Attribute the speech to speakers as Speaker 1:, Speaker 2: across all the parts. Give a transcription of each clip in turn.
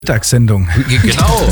Speaker 1: Mittagssendung.
Speaker 2: Genau.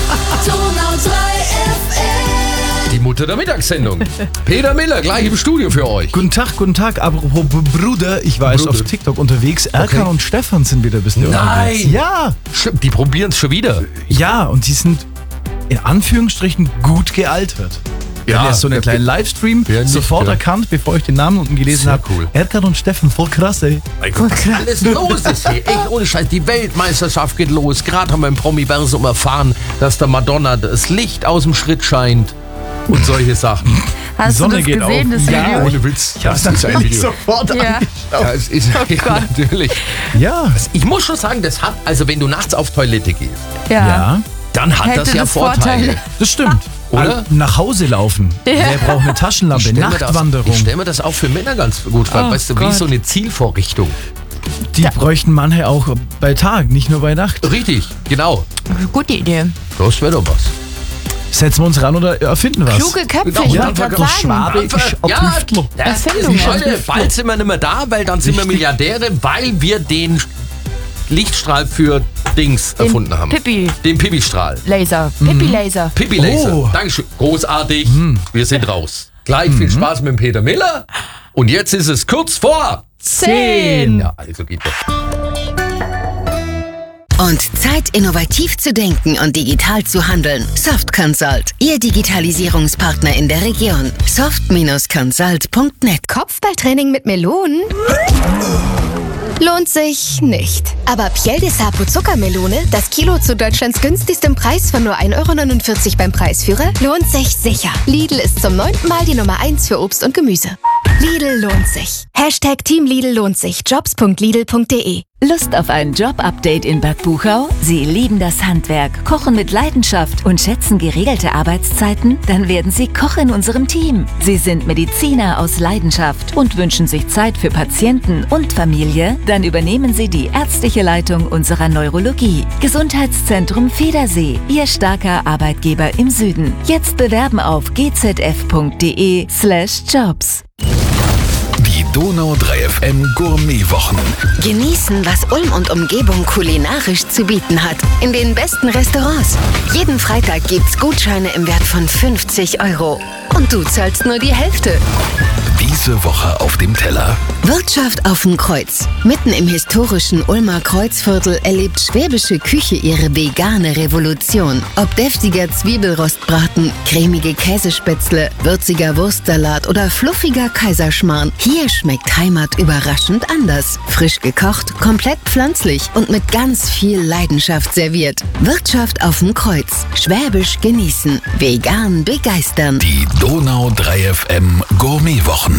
Speaker 2: Die Mutter der Mittagssendung. Peter Miller, gleich im Studio für euch.
Speaker 1: Guten Tag. Apropos Bruder, ich war jetzt auf TikTok unterwegs. Erkan und Stefan sind wieder ein bisschen unterwegs.
Speaker 2: Nein!
Speaker 1: Ja.
Speaker 2: Die probieren es schon wieder.
Speaker 1: Ja, und die sind in Anführungsstrichen gut gealtert. Ja, ja, so einen kleinen Livestream sofort erkannt, bevor ich den Namen unten gelesen habe.
Speaker 2: Cool.
Speaker 1: Erkan und Steffen, voll krass, ey.
Speaker 2: Voll krass. Alles los ist hier. Echt ohne Scheiß. Die Weltmeisterschaft geht los. Gerade haben wir im Promiversum erfahren, dass der Madonna das Licht aus dem Schritt scheint. Und solche Sachen.
Speaker 3: Hast
Speaker 1: die Sonne
Speaker 3: du das
Speaker 1: geht
Speaker 3: gesehen,
Speaker 1: auf.
Speaker 3: das Video?
Speaker 2: Ja, ohne Witz.
Speaker 1: Ich hab's natürlich sofort angeschaut.
Speaker 2: Ja, es ist natürlich.
Speaker 1: Ja.
Speaker 2: Ich muss schon sagen, das hat, also wenn du nachts auf Toilette gehst,
Speaker 1: Ja.
Speaker 2: dann hat das ja Vorteile.
Speaker 1: Das stimmt.
Speaker 2: Oder?
Speaker 1: Nach Hause laufen. Wer braucht eine Taschenlampe? Nachtwanderung.
Speaker 2: Ich stelle mir das auch für Männer ganz gut vor. Weißt du, wie so eine Zielvorrichtung.
Speaker 1: Die bräuchten manche auch bei Tag, nicht nur bei Nacht.
Speaker 2: Richtig, genau.
Speaker 3: Gute Idee.
Speaker 2: Das wäre doch was.
Speaker 1: Setzen wir uns ran oder erfinden was?
Speaker 3: Kluge Köpfe,
Speaker 2: Genau,
Speaker 3: ich
Speaker 2: ja,
Speaker 3: wollte
Speaker 1: der
Speaker 3: gerade
Speaker 1: Schwabe
Speaker 3: sagen.
Speaker 1: ist ein Tüftler.
Speaker 2: Das ist
Speaker 3: Erfindungen.
Speaker 2: heute. Bald sind wir nicht mehr da, weil dann sind wir Milliardäre, weil wir den Lichtstrahl für Dings erfunden haben. Den Pipi-Strahl.
Speaker 3: Laser. Pipi-Laser.
Speaker 2: Pipi-Laser.
Speaker 1: Oh.
Speaker 2: Dankeschön. Großartig. Wir sind raus. Gleich viel Spaß mit dem Peter Miller. Und jetzt ist es kurz vor
Speaker 3: 10.
Speaker 2: Ja, also geht das.
Speaker 4: Und Zeit, innovativ zu denken und digital zu handeln. Soft Consult, Ihr Digitalisierungspartner in der Region. soft-consult.net.
Speaker 5: Kopfballtraining mit Melonen? Lohnt sich nicht. Aber Piel de Sapo Zuckermelone, das Kilo zu Deutschlands günstigstem Preis von nur 1,49 € beim Preisführer, lohnt sich sicher. Lidl ist zum 9. Mal die Nummer 1 für Obst und Gemüse. Lidl lohnt sich. Hashtag Team Lidl lohnt sich. Jobs.lidl.de.
Speaker 6: Lust auf ein Job-Update in Bad Buchau? Sie lieben das Handwerk, kochen mit Leidenschaft und schätzen geregelte Arbeitszeiten? Dann werden Sie Koch in unserem Team. Sie sind Mediziner aus Leidenschaft und wünschen sich Zeit für Patienten und Familie? Dann übernehmen Sie die ärztliche Leitung unserer Neurologie. Gesundheitszentrum Federsee, Ihr starker Arbeitgeber im Süden. Jetzt bewerben auf gzf.de/jobs.
Speaker 7: Die Donau 3 FM Gourmetwochen.
Speaker 4: Genießen, was Ulm und Umgebung kulinarisch zu bieten hat. In den besten Restaurants. Jeden Freitag gibt's Gutscheine im Wert von 50 €. Und du zahlst nur die Hälfte.
Speaker 7: Diese Woche auf dem Teller.
Speaker 4: Wirtschaft auf dem Kreuz. Mitten im historischen Ulmer Kreuzviertel erlebt schwäbische Küche ihre vegane Revolution. Ob deftiger Zwiebelrostbraten, cremige Käsespätzle, würziger Wurstsalat oder fluffiger Kaiserschmarrn, hier schmeckt Heimat überraschend anders. Frisch gekocht, komplett pflanzlich und mit ganz viel Leidenschaft serviert. Wirtschaft auf dem Kreuz. Schwäbisch genießen. Vegan begeistern.
Speaker 7: Die Donau 3 FM Gourmetwochen.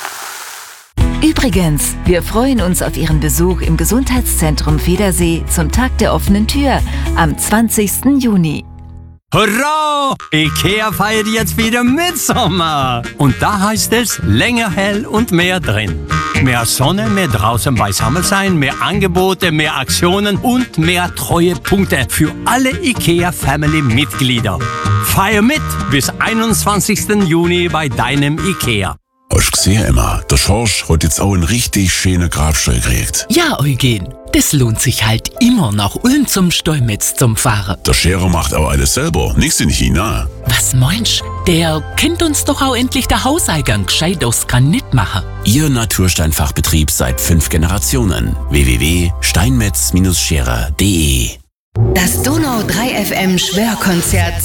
Speaker 6: Übrigens, wir freuen uns auf Ihren Besuch im Gesundheitszentrum Federsee zum Tag der offenen Tür am 20. Juni.
Speaker 8: Hurra! Ikea feiert jetzt wieder Mitsommer. Und da heißt es länger hell und mehr drin. Mehr Sonne, mehr draußen beisammen sein, mehr Angebote, mehr Aktionen und mehr Treuepunkte für alle Ikea-Family-Mitglieder. Feier mit bis 21. Juni bei deinem Ikea.
Speaker 9: Hast du gesehen, Emma? Der Schorsch hat jetzt auch einen richtig schönen Grabstall gekriegt.
Speaker 10: Ja, Eugen, das lohnt sich halt immer nach Ulm zum Stolmetz zum Fahren.
Speaker 9: Der Scherer macht auch alles selber, nichts in China.
Speaker 10: Was meinst? Der kennt uns doch auch endlich der Hauseingang gescheit aus Granit machen.
Speaker 11: Ihr Natursteinfachbetrieb seit 5 Generationen. www.steinmetz-scherer.de.
Speaker 4: Das Donau 3 FM Schwörkonzert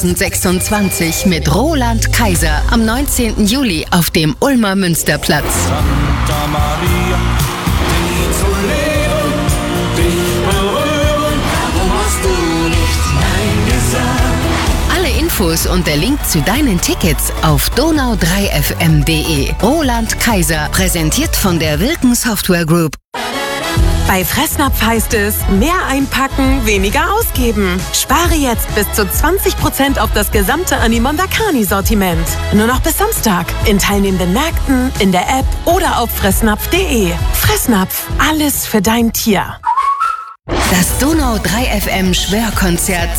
Speaker 4: 2026 mit Roland Kaiser am 19. Juli auf dem Ulmer Münsterplatz.
Speaker 12: Santa Maria, die zu leben, dich berühren, warum hast du nicht Nein gesagt?
Speaker 4: Alle Infos und der Link zu deinen Tickets auf donau3fm.de. Roland Kaiser, präsentiert von der Wilken Software Group.
Speaker 13: Bei Fressnapf heißt es, mehr einpacken, weniger ausgeben. Spare jetzt bis zu 20% auf das gesamte Animondakani-Sortiment. Nur noch bis Samstag. In teilnehmenden Märkten, in der App oder auf fressnapf.de. Fressnapf, alles für dein Tier.
Speaker 4: Das Donau 3 FM Schwörkonzert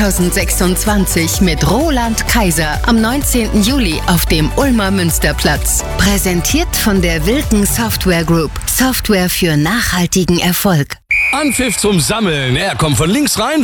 Speaker 4: 2026 mit Roland Kaiser am 19. Juli auf dem Ulmer Münsterplatz. Präsentiert von der Wilken Software Group. Software für nachhaltigen Erfolg.
Speaker 14: Anpfiff zum Sammeln. Er kommt von links rein.